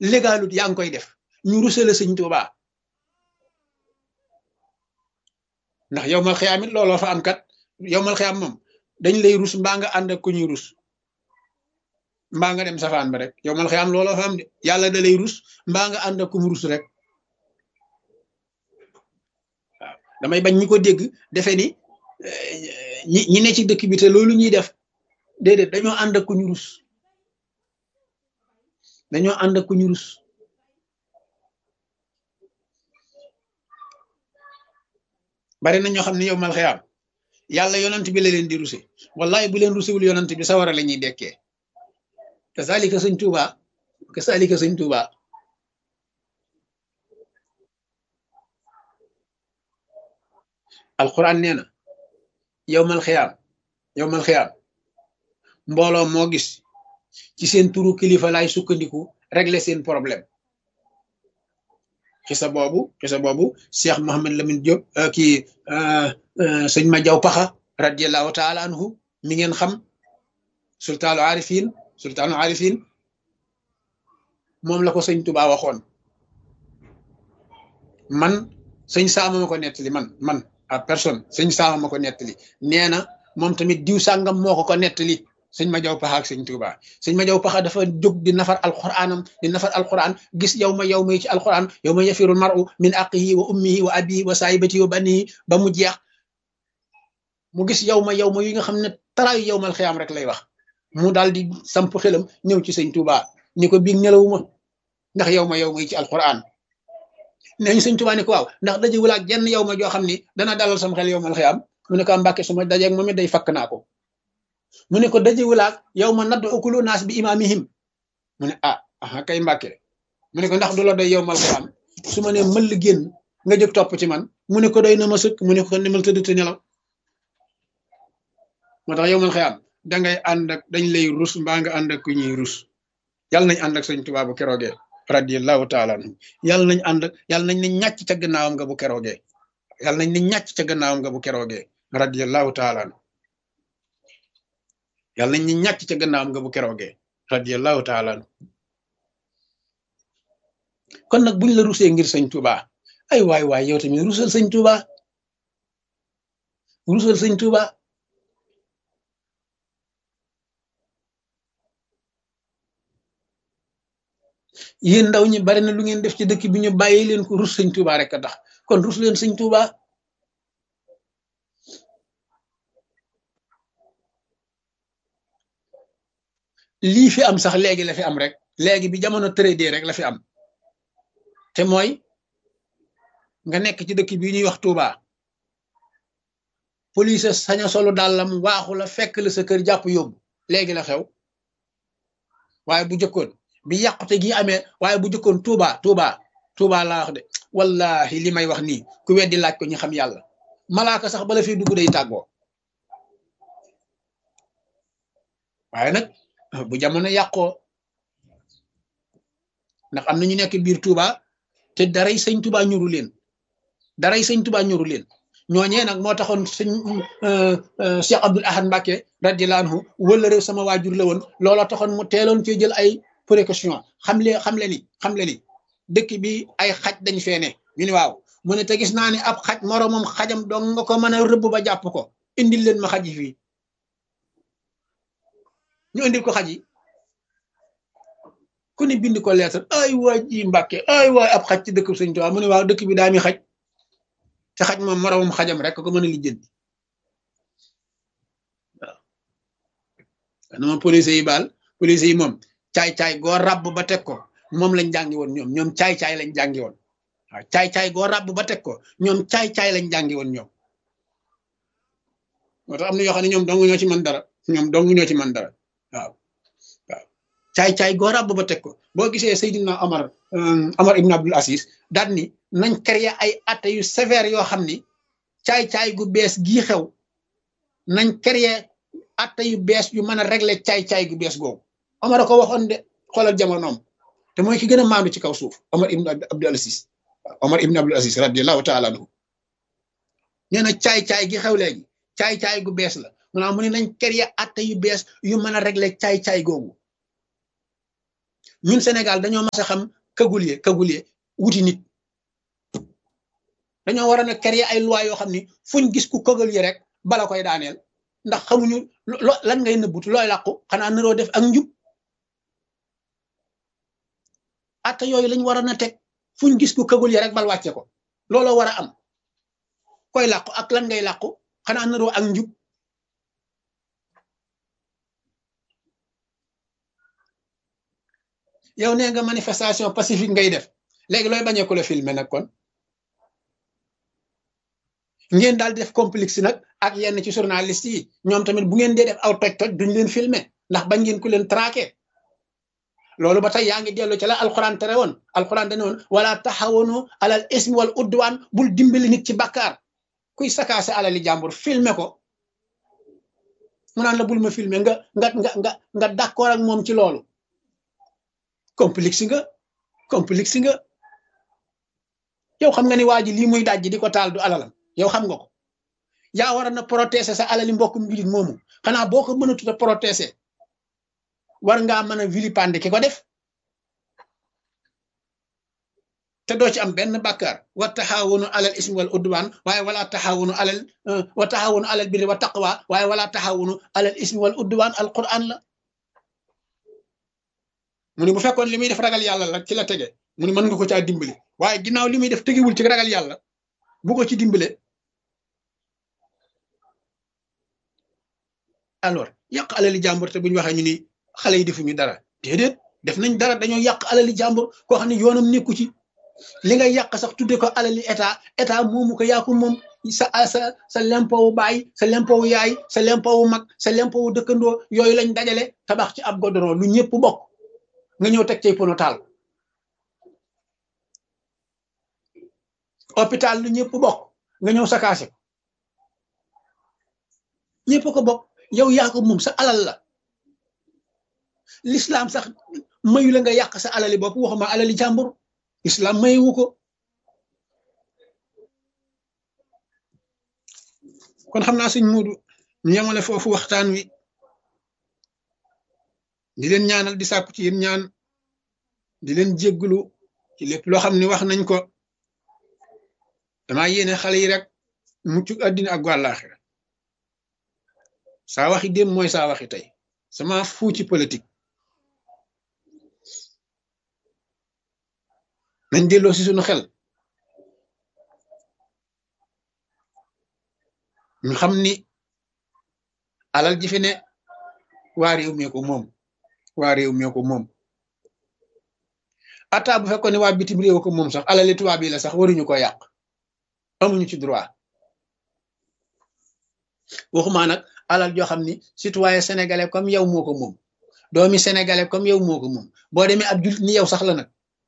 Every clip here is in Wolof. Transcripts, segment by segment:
légalut yaa ngi koy def ñu rusale sëñ Tuubaa ndax yow mal xiyaam it looloo fa am kat yow mal xiyaam moom dañ lay rus mbaa nga ànd ak ku ñuy rus mbaa nga dem safaan ba rek yow mal xiyaam looloo fa am de yàlla da lay rus mbaa nga ànd ak ku mu rus rek waaw damay bañ ñi ko dégg defe ni ñi ne ci dëkk bi te loolu ñuy def déedéet dañoo ànd ak ku ñu rus dañoo ànd ak ku ñu rus bari na ñoo xam ne yow mal xiyaam yàlla yonant bi la leen di ruse wallahi bu leen rusewul yonant bi sawara la ñuy dekkee kasaalika sëñ Tuuba kasaalika sëñ Tuuba alquran nee na yow mal xiyaam mbooloo moo gis ci seen turu kilifa laay sukkandiku régler seen problème xisa boobu Cheikh Mohammed Lamine Diop kii sëñ ma jaw paxa radiallahu taala anhu mi ngeen xam sultaanu arifin moom la ko sëñ Tuubaa waxoon man sëñ saama ma ko nettali man à personne sëñ saama ma ko nettali nee na moom tamit diw sàngam moo ko nettali sëñ ma jaw paxa ak sëñ Tuubaa sëñ ma jaw paxa dafa jóg di nafar alquran gis yow ma ci alquran yow ma yafirul mar'u min aqihi wa ummihi wa abihi wa saahibatihi wa banihi ba mu jeex mu gis yow ma yi nga xam ne taraayu yow mal xiyaam rek lay wax mu daal di samp xelam ñëw ci sëñ Tuubaa ni ko biig nelawuma ndax yow ma ci alquran nee ñu sëñ Tuubaa ni ko waaw ndax dajewul ak jenn yow ma joo xam ni dana dalal sam xel yow mal xiyaam mu ne ko Mbàkke su ma dajeeg moom it day fakk naa ko mu ne ko dajewulaak yow ma naddu ukulu naas bi imaamihim mu ne kay Mbàkke mu ne ko ndax du la doy yow mal xiyaam su ma ne mëll génn nga jóg topp ci man mu ne ko doy na ma sëkk mu ne ko demal tëdd te nelaw moo tax yow mal xiyaam dangay ànd ak dañ lay rus mbaa nga ànd ak ku ñuy rus yàlla nañ ànd ak sëñ Tuubaa bu keroogee radiyallahu taala anhu yàlla nañ ne ñàcc ca gannaawam nga bu keroogee yàlla nañ ne ñàcc ca gannaawam nga bu keroogee radiyallahu taala anhu yàlla nañ ne ñàcc ca gannaawam nga bu keroogee radiyallahu taala anhu kon nag buñ la rusee ngir sëñ Tuubaa ay waay yow tamit rusal sëñ Tuubaa yéen ndaw ñi bari na lu ngeen def ci dëkk bi ñu bàyyi leen ko rus sëñ Tuubaa rek a tax kon rus leen sëñ Tuubaa lii fi am sax léegi la fi am rek léegi bi jamono tëradee rek la fi am te mooy nga nekk ci dëkk bi ñuy wax Tuubaa police saña solu dàllam waaxu la fekk la sa kër jàpp yóbbu léegi la xew waaye bu jëkkoon bi yàqute gi amee waaye bu jëkkoon Tuubaa laa wax de wallahi li may wax nii ku weddi laaj ko ñu xam yàlla malaaka sax bala fi dugg day tàggoo waaye nag bu jamono yàqoo ndax am na ñu nekk biir Tuubaa te daray sëñ Tuubaa ñoru leen ñooñee nag moo taxoon sëñ Cheikh Abdoul Ahad Mbacké radiyallahu anhu wala réew sama waajur la woon looloo taxoon mu teeloon cee jël ay précaution xam le ni dëkk bi ay xaj dañ fee ne ñu ni waaw mu ne te gis naa ne ab xaj moroomam xajam dong nga ko mën a rëbb ba jàpp ko indil leen ma xaj yi fii ñu indil ko xaj yi ku ne bind ko lettre ay waay ji Mbàkke ay waay ab xaj ci dëkk bi sëñ Tuubaa mu ne waaw dëkk bi daa mi xaj te xaj moom moroomam xajam rek ko mën a lijjanti waaw dama police yi moom caay-caay goo ràbb ba teg ko moom lañ jàngi woon ñoom caay-caay lañ jàngi woon waaw caay-caay goo ràbb ba teg ko ñoom caay-caay lañ jàngi woon ñoom moo tax am na yoo xam ne ñoom dong ñoo ci mën dara waaw caay-caay goo ràbb ba teg ko boo gisee Seydina Omar ibn Abdul Aziz daal ni nañ créer ay atte yu sévère yoo xam ni caay-caay gu bees gii xew nañ créer atte yu bees yu mën a régler caay-caay gu bees googu Omar a ko waxoon de xoolal jamonoom te mooy ki gën a maandu ci kaw suuf Omar ibn Abdul Aziz radiyallahu taala anhu nee na caay-caay gi xew léegi caay-caay gu bees la mu ne nañ créer atte yu bees yu mën a régler caay-caay googu ñun Sénégal dañoo mas a xam kagulier wuti nit dañoo war a créer ay loi yoo xam ni fuñ gis ku kagulier rek bala koy daaneel ndax xamuñu lan ngay nëbbutu looy làqu xanaa naroo def ak njub atta yooyu lañ war a teg fuñ gis ku kagulier rek bal wàcce ko looloo war a am koy làqu ak lan ngay làqu xanaa naroo ak njub yow nee nga manifestation pacifique ngay def léegi looy bañee ko la filmer nag kon ngeen daal di def complexe nag ak yenn ci journaliste yi ñoom tamit bu ngeen dee def aw toj-toj duñ leen filmer ndax bañ ngeen ku leen traqué loolu ba tey yaa ngi dellu ci la alxuraan tere woon alxuraan dane woon wala taxawanu alal ismi wal udwaan bul dimbali nit ci bàkkaar kuy sakaase alali jàmbur filmer ko mu naan la bul ma filmer nga d'accord ak moom ci loolu complexe nga yow xam nga ni waa ji lii muy dajji di ko taal du alalam yow xam nga ko yaa war na protéger sa alali mbokkum julit moomu xanaa boo ko mënatut a protéger war ngaa mën a vilipande ki ko def te doo ci am benn bàkkaar wa taxawunu alal ismi wal udwan waaye wala taxawunu alal birri wa taqwa waaye wala taxawunu alal ismi wal udwan alquran la mu ni bu fekkoon li muy def ragal yàlla la ci la tege mu ni mën nga ko caa dimbali waaye ginnaaw li muy def tegewul ci ragal yàlla bu ko ci dimbale alors yàq alali jàmbur te bu ñu waxee ñu ni xale yi defuñu dara déedéet def nañ dara dañoo yàq alali jàmbur koo xam ne yoonam nekku ci li nga yàq sax tudde ko alali état moomu ko yaa ko moom sa lempowu baay sa lempowu yaay sa lempowu mag sa lempowu dëkkandoo yooyu lañ dajale tabax ci ab goudron lu ñëpp bokk nga ñëw teg cay pono taal hôpital lu ñëpp bokk nga ñëw sakaase ko ñëpp ko bokk yow yaa ko moom sa alal la l'islam sax mayu la nga yàq sa alali bopp waxuma alali jàmbur islam mayewu ko kon xam naa suñ muudu ñu yemale foofu waxtaan wi di leen ñaanal di sàkku ci yéen ñaan di leen jégglu ci lépp loo xam ne wax nañ ko damaa yéene xale yi rek muccu àddina ak àllaaxira saa waxi démb mooy saa waxi tey sama fuu ci politique nañ delloo si suñu xel ñu xam ni alal ji fi ne waa réew mi ko moom waa réew mi ko moom ata bu fekkoon ne waa bitim réew ko moom sax alali tubaab yi la sax waruñu ko yàq amuñu ci droit waxuma nag alal joo xam ni citoyen sénégalais comme yow moo ko moom doomi sénégalais comme yow moo ko moom boo demee ab jullit ni yow sax la nag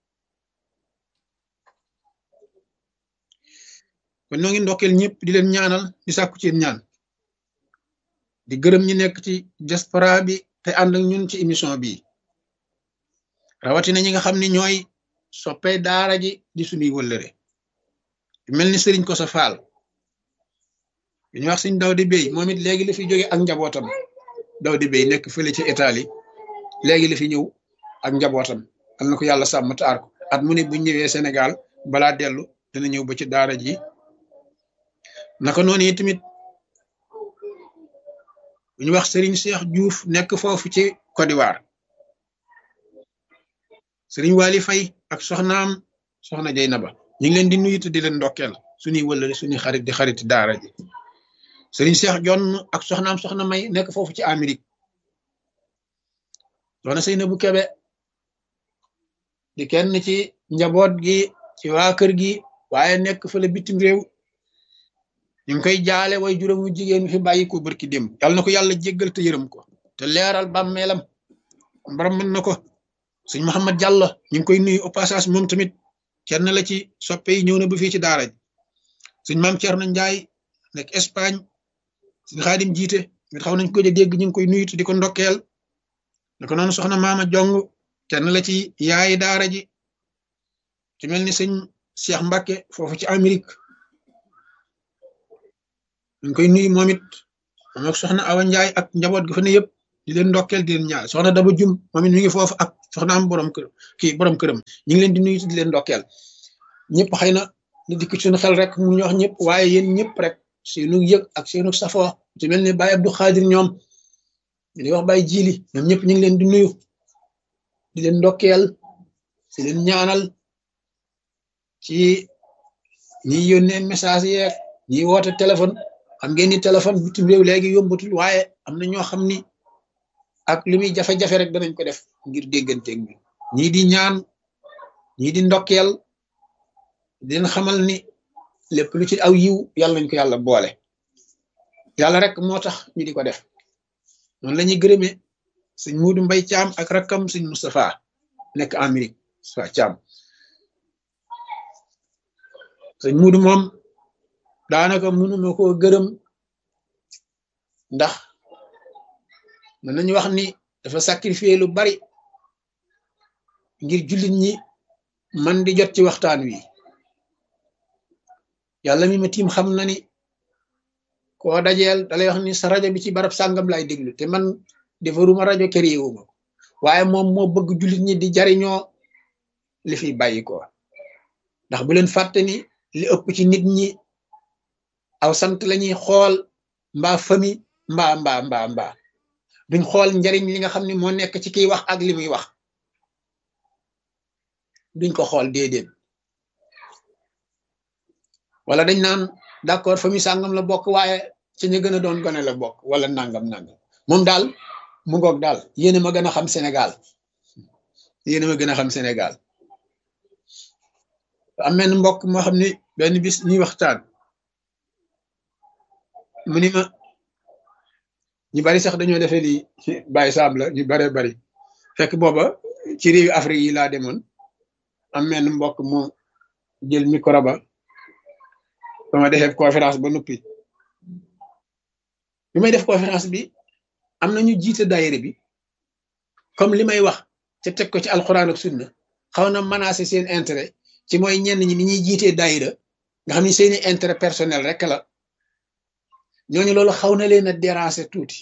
kon noo ngi ndokkeel ñëpp di leen ñaanal di sàkku ci ñaan di gërëm ñi nekk ci diaspora bi te ànd ak ñun ci émission bi rawatina ñi nga xam ni ñooy soppee daara ji di suñuy wëllëre mel ni sëriñ ko sa faal bi ñu wax suñ Dawdi Bey moom it léegi la fi jóge ak njabootam Dawdi Bey nekk fële ci Italie léegi la fi ñëw ak njabootam am na ko yàlla sàmm taar ko at mu ne bu ñëwee Sénégal balaa dellu dina ñëw ba ci daara ji naka noonu yi tamit bu ñu wax Serigne Cheikh Diouf nekk foofu ci Côte d'Ivoire Serigne Wali Faye ak soxnaam soxna Jeynaba ñu ngi leen di nuyu te di leen ndokkeel suñuy wëllëre suñuy xarit di xariti daara ji Serigne Cheikh Jonn ak soxnaam soxna May nekk foofu ci Amérique soxna Seynabou Kebe di kenn ci njaboot gi ci waa kër gi waaye nekk fële bitim réew ñu ngi koy jaale way juróom wu jigéen fi bàyyi ko barki démb yàlla na ko yàlla jéggal te yërëm ko te leeral bàmmeelam borom mën na ko sëñ Mouhamed Diallo ñu ngi koy nuyu au passage moom tamit kenn la ci soppe yi ñëw na ba fii ci daara ji sëñ Maam Thierno Ndiaye nekk Espagne sëñ Xaadim jiite mit xaw nañ ko dégg ñu ngi koy nuyu te di ko ndokkeel naka noonu soxna Maama Jong kenn la ci yaayi daara ji ci mel ni sëñ Cheikh Mbacke foofu ci Amérique ñu ngi koy nuyu moom it moom ak soxna Awa Ndiaye ak njaboot ga fa ne yëpp di leen ndokkeel di leen ñaanal soxna Daba Jum moom it mi ngi foofu ak soxna am borom kër kii borom këram ñu ngi leen di nuyu di leen ndokkeel ñëpp xëy na ni dikk suñu xel rek mu ñu wax ñëpp waaye yéen ñëpp rek seenu yëg ak seenu safoo ci mel ne Baye Abdou Khadir ñoom di wax Baye Jili ñoom ñëpp ñu ngi leen di nuyu di leen ndokkeel di leen ñaanal ci ñiy yónnee message yeeg ñiy woote téléphone xam ngeen ni téléphone bitim réew léegi yombatul waaye am na ñoo xam ni ak li muy jafe-jafe rek danañ ko def ngir dégganteeg ñu ñii di ñaan ñii di ndokkeel di leen xamal ni lépp lu ci aw yiw yàlla nañ ko yàlla boole yàlla rek moo tax ñu di ko def noonu la ñuy gërëmee sëñ Muudu Mbay Caam ak rakkam sëñ Moustapha nekk Amérique Moustapha Caam sëñ Muudu moom daanaka mënuma koo gërëm ndax mën nañu wax ni dafa sacrifier lu bari ngir jullit ñi man di jot ci waxtaan wi yàlla mi ma tiim xam na ni koo dajeel dalay wax ni sa rajo bi ci barab sàngam lay déglu te man defaruma rajo këriwuma waaye moom moo bëgg jullit ñi di jariñoo li fi bàyyi ko ndax bu leen fàtte ni li ëpp ci nit ñi aw sant lañuy xool mbaa fami mbaa duñ xool njariñ li nga xam ne moo nekk ci kiy wax ak li muy wax duñ ko xool déedéet wala dañ naan d'accord famille sàngam la bokk waaye ci ñu gën a doon gone la bokk wala nangam moom daal mu ngoog daal yéen a ma gën a xam Sénégal yéen a ma gën a xam Sénégal am na mbokk moo xam ne benn bis ñuy waxtaan mu ni ma ñu bari sax dañoo defee ni Baye Sam la ñu baree bari fekk booba ci réewi Afrique yi laa demoon am na mbokk mu jël micro ba ma defee conférence ba noppi bi may def conférence bi am na ñu jiite daayira bi comme li may wax te teg ko ci alxuraan ak sunna xaw na menacer seen intérêt ci mooy ñenn ñi ni ñuy jiitee daayira nga xam ni seeni intérêt personnel rek la ñooñu loolu xaw na leen a déranger tuuti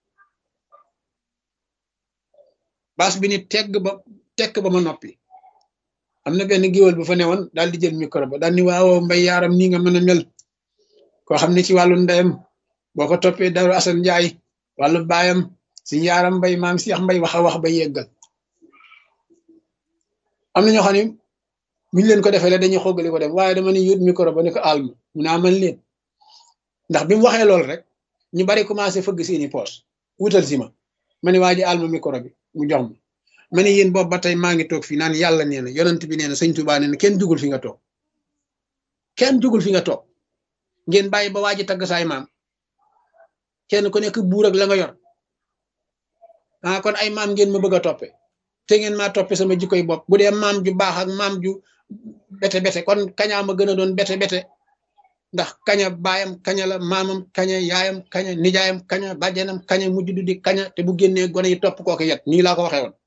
baas bi ni tekk ba ma noppi am na benn géwél bu fa newoon daal di jël micro ba daal ni waaw mbay yaaram nii nga mën a mel koo xam ne ci wàllu ndeyam boo ko toppee Daaru Asan Njaay wàllu baayam si yaaram mbay maam Seex Mbay wax a wax ba yeggal am na ñoo xam ne buñ leen ko defee la dañuy xoggali ko dem waaye dama ne yóot micro ba ne ko alma mu naa man leen ndax bi mu waxee loolu rek ñu bari commencé fëgg seeni poos wutal si ma ne waa ji alma micro bi mu jox ma ne yéen boobu ba tey maa ngi toog fii naan yàlla nee na yonent bi nee na sëñ Tuubaa nee na kenn jugul fi nga toog kenn jugul fi nga toog ngeen bàyyi ba waa ji tagg saay maam kenn ku nekk buur ak la nga yor kon ay maam ngeen ma bëgg a toppe te ngeen maa toppe sama jikkoy bopp bu dee maam ju baax ak maam ju bete kon kañaa ma gën a doon bete ndax kaña baayam kaña la maamam kaña yaayam kaña nijaayam kaña bàjjanam kaña mujj du di kaña te bu génnee gone yi topp kooku yet nii laa ko waxee woon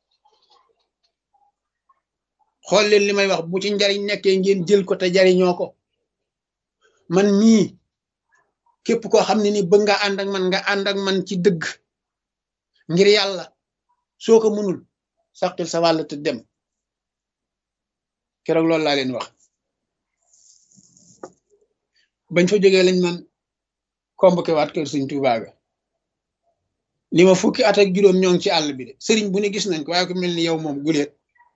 xool leen li may wax bu ci njariñ nekkee ngeen jël ko te jariñoo ko man mii képp koo xam ne ni bëgg nga ànd ak man nga ànd ak man ci dëgg ngir yàlla soo ko mënul saqil sa wàll te dem keroog loolu laa leen wax bañ fa jógee lañ man convoqué waat kër Sëñ Tuubaa ga li ma fukki at ak juróom ñoo ngi ci àll bi de sëriñ bu ne gis nañ ko waaye ko mel ni yow moom guleet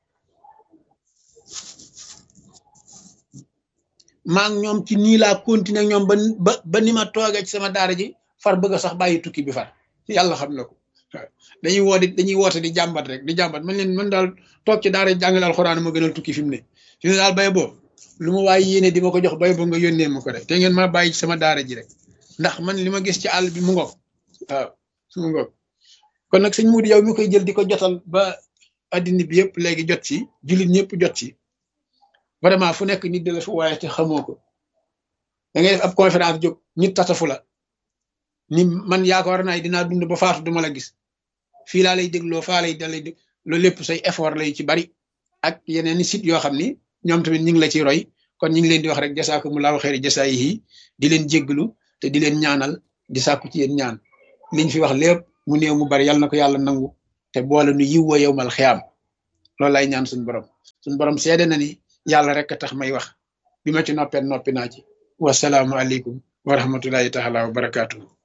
maa ngi ñoom ci nii laa continuer ñoom ba ni ma toogee ci sama daara ji far bëgg a sax bàyyi tukki bi far yàlla xam na ko dañuy woote di jàmbat rek di jàmbat man daal toog ci daara jàngale alxuraan ma gënal tukki fi mu ne fi ne daal bay boo lu ma waaye yéene di ma ko jox bay boo nga yónnee ma ko rek te ngeen ma bàyyi ci sama daara ji rek ndax man li ma gis ci àll bi mu ngoog waaw mu ngoog kon nag sëñ Muudu yow mi koy jël di ko jotal ba addina bi yëpp léegi jot ci jullit ñëpp jot ci vraiment fu nekk nit de la fu waaye te xamoo ko da ngay def ab conférence jóg nit tatafu la ni man yaakaar naa dinaa dund ba faatu duma la gis fii laa lay dégloo faa lay dalay dég loolu lépp say effort lay ci bari ak yeneen i site yoo xam ni ñoom tamit ñu ngi la ci roy kon ñu ngi leen di wax rek jasaakumullahu xayri jasaayihi di leen jégglu te di leen ñaanal di sàkku ci yéen ñaan liñ fi wax lépp mu néew mu bari yàlla na ko yàlla nangu te boole nu yiw wa yowmal xiyaam loolu lay ñaan suñu borom seede na ni yàlla rek a tax may wax bi ma ci noppee noppi naa ci wasalaamu aleykum wa rahmatullahi taala wa barakaatu.